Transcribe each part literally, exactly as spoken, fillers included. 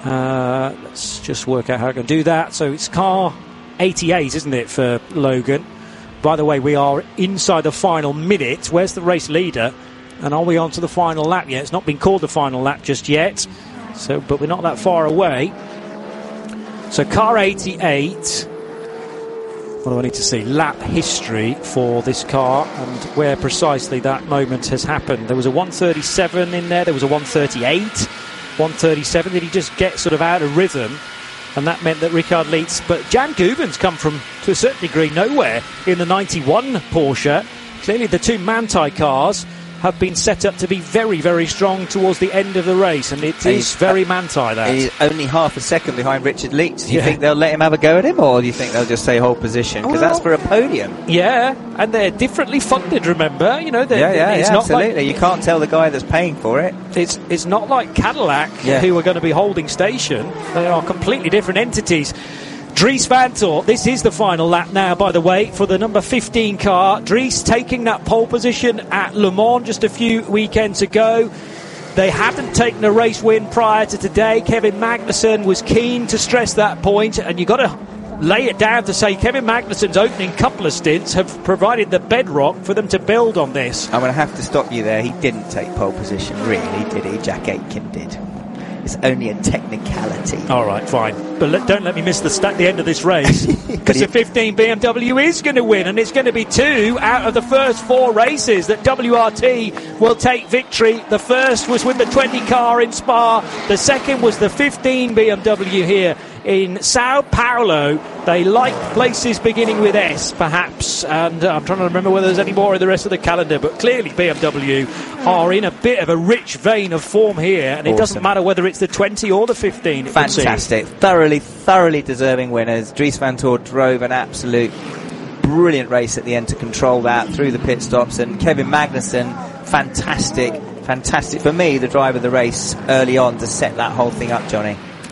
Uh, let's just work out how I can do that. So it's car eighty-eight, isn't it, for Logan? By the way, we are inside the final minute. Where's the race leader? And are we on to the final lap yet? It's not been called the final lap just yet. So, but we're not that far away. So car eighty-eight. What do I need to see? Lap history for this car and where precisely that moment has happened. There was a one thirty-seven in there. There was a one thirty-eight. one thirty-seven. Did he just get sort of out of rhythm? And that meant that Richard Lietz, but Jan Guven's come from, to a certain degree, nowhere in the ninety-one Porsche. Clearly the two Manthey cars have been set up to be very, very strong towards the end of the race, and it and is very Manthey, that. He's only half a second behind Richard Lietz. Do you yeah. think they'll let him have a go at him, or do you think they'll just say hold position? Because well, that's for a podium. Yeah, and they're differently funded, remember? You know, yeah, yeah, it's yeah, not absolutely. Like, you can't tell the guy that's paying for it. It's it's not like Cadillac, yeah. who are going to be holding station. They are completely different entities. Dries Vanthoor, this is the final lap now, by the way, for the number fifteen car. Dries taking that pole position at Le Mans just a few weekends ago. They hadn't taken a race win prior to today. Kevin Magnussen was keen to stress that point, and you've got to lay it down to say Kevin Magnussen's opening couple of stints have provided the bedrock for them to build on this. I'm going to have to stop you there. He didn't take pole position, really, did he? Jack Aitken did. It's only a technicality. All right, fine. But let, don't let me miss the, st- the end of this race. Because the fifteen B M W is going to win, and it's going to be two out of the first four races that W R T will take victory. The first was with the twenty car in Spa. The second was the fifteen B M W here in Sao Paulo. They like places beginning with S, perhaps, and uh, I'm trying to remember whether there's any more in the rest of the calendar, but clearly B M W are in a bit of a rich vein of form here, and it awesome. Doesn't matter whether it's the twenty or the fifteen. Fantastic. Thoroughly, thoroughly deserving winners. Dries Vanthoor drove an absolute brilliant race at the end to control that through the pit stops, and Kevin Magnussen, fantastic, fantastic. For me, the driver of the race early on to set that whole thing up, Johnny.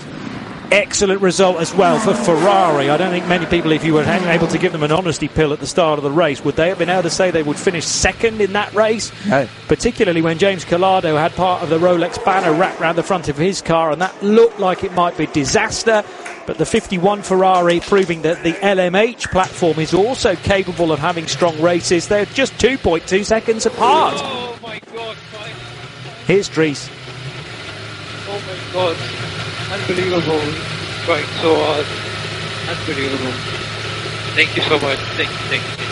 Excellent result as well for Ferrari. I don't think many people, if you were able to give them an honesty pill at the start of the race, would they have been able to say they would finish second in that race? No. Particularly when James Collado had part of the Rolex banner wrapped around the front of his car, and that looked like it might be disaster. But the fifty-one Ferrari proving that the L M H platform is also capable of having strong races. They're just two point two seconds apart. Oh my God! My... Here's Dries. Oh my God! Unbelievable. Trying so hard. Unbelievable. Thank you so much. Thank you, thank you,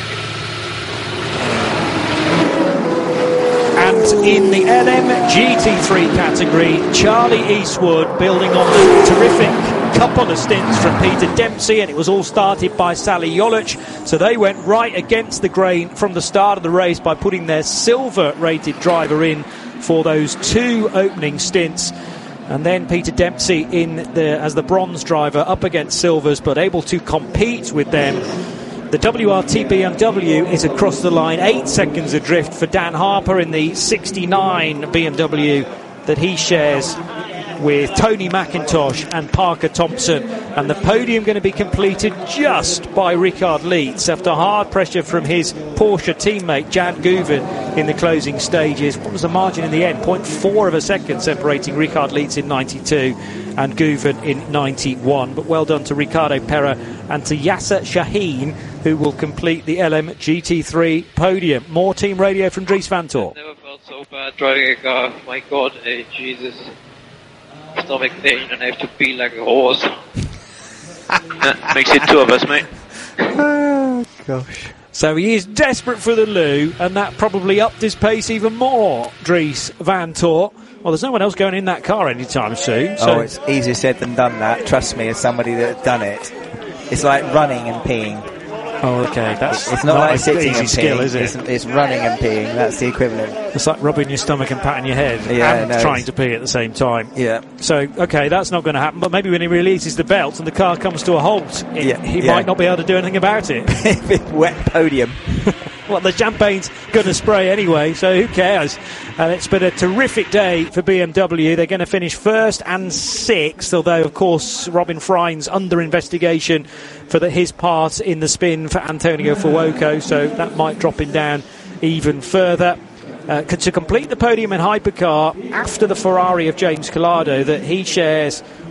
thank you. And in the L M G T three category, Charlie Eastwood building on the terrific couple of stints from Peter Dempsey, and it was all started by Sally Jolic. So they went right against the grain from the start of the race by putting their silver rated driver in for those two opening stints. And then Peter Dempsey in the, as the bronze driver up against silvers, but able to compete with them. The W R T B M W is across the line, eight seconds adrift for Dan Harper in the sixty-nine B M W that he shares with Tony McIntosh and Parker Thompson, and the podium going to be completed just by Richard Lietz after hard pressure from his Porsche teammate Jan Guven in the closing stages. What was the margin in the end? zero point four of a second separating Richard Lietz in ninety-two and Guven in ninety-one. But well done to Ricardo Pera and to Yasser Shaheen, who will complete the L M G T three podium. More team radio from Dries Vanthoor. I've never felt so bad driving a car. My God, hey, Jesus. Stomach pain, and I have to pee like a horse. That makes it two of us, mate. Oh, gosh. So he is desperate for the loo, and that probably upped his pace even more, Dries Vanthoor. Well, there's no one else going in that car anytime soon. So. Oh, it's easier said than done, that. Trust me, as somebody that's done it. It's like running and peeing. Oh, okay. That's it's not, not like sitting easy and skill, peeing. is it? It's, it's running and peeing. That's the equivalent. It's like rubbing your stomach and patting your head yeah, and no, trying to pee at the same time. Yeah. So, okay, that's not going to happen. But maybe when he releases the belt and the car comes to a halt, it, yeah, he yeah. might not be able to do anything about it. Wet podium. Well, the champagne's going to spray anyway, so who cares? And it's been a terrific day for B M W. They're going to finish first and sixth, although, of course, Robin Frine's under investigation for the, his part in the spin for Antonio Fuoco, so that might drop him down even further. Uh, to complete the podium in hypercar after the Ferrari of James Collado that he shares